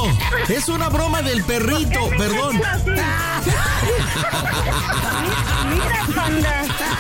Es una broma del perrito, perdón. Mira, panda.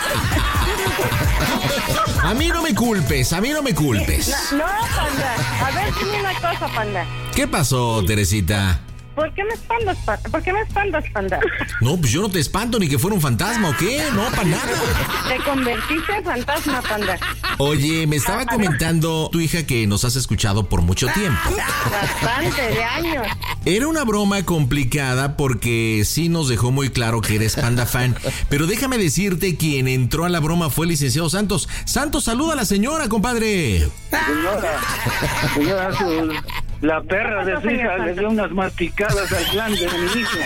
A mí no me culpes. No, panda. A ver, dime una cosa, panda. ¿Qué pasó, Teresita? ¿Por qué me espantas, panda? No, pues yo no te espanto ni que fuera un fantasma, ¿o qué? No, para nada. Te convertiste en fantasma, panda. Oye, me estaba comentando tu hija que nos has escuchado por mucho tiempo. Bastante, de años. Era una broma complicada porque sí nos dejó muy claro que eres Panda fan. Pero déjame decirte, quien entró a la broma fue el licenciado Santos. Santos, saluda a la señora, compadre. Señora, la perra de su hija le dio unas masticadas al glande de mi hijo.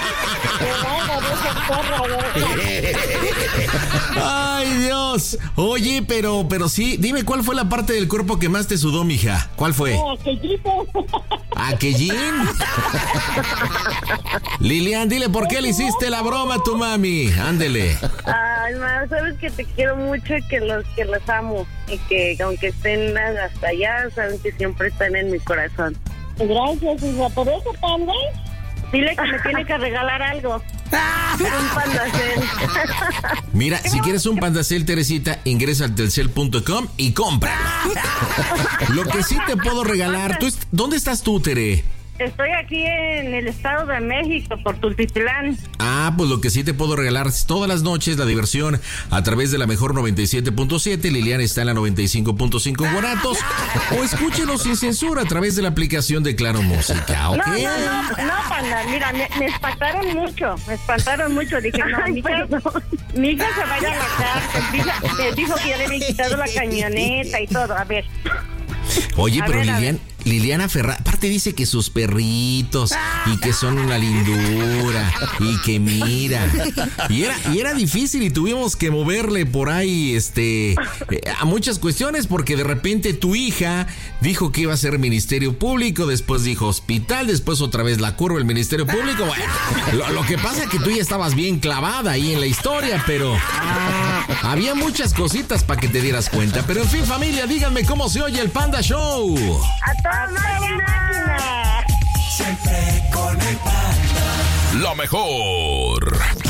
Ay, Dios. Oye, pero sí, dime cuál fue la parte del cuerpo que más te sudó, mija. ¿Cuál fue? ¿Aquellín? Lilian, dile por qué le hiciste la broma a tu mami. Ándele. Ay, ma, sabes que te quiero mucho y que los amo. Y que aunque estén hasta allá, saben que siempre están en mi corazón. Gracias, hija. ¿Por eso, panda? Dile que me tiene que regalar algo. Un pandacel. Mira, si quieres un pandacel, Teresita, ingresa al telcel.com y compra. Lo que sí te puedo regalar, ¿dónde estás tú, Tere? Estoy aquí en el Estado de México, por Tultitlán. Ah, pues lo que sí te puedo regalar es todas las noches la diversión a través de la mejor 97.7. Liliana está en la 95.5 en Guanatos. O escúchenos sin censura a través de la aplicación de Claro Música, ¿ok? No, panda, mira, me espantaron mucho. Dije, no, mi hija se vaya a la cárcel. Me dijo que ya le habían quitado la camioneta y todo. A ver. Oye, pero Liliana Ferrari, aparte dice que sus perritos y que son una lindura y que mira. Y era difícil y tuvimos que moverle por ahí a muchas cuestiones porque de repente tu hija dijo que iba a ser Ministerio Público, después dijo hospital, después otra vez la curva el Ministerio Público. Bueno, lo que pasa es que tú ya estabas bien clavada ahí en la historia, pero había muchas cositas para que te dieras cuenta. Pero en fin, familia, díganme cómo se oye el Panda Show. ¡A toda máquina! Siempre con el Panda. La mejor.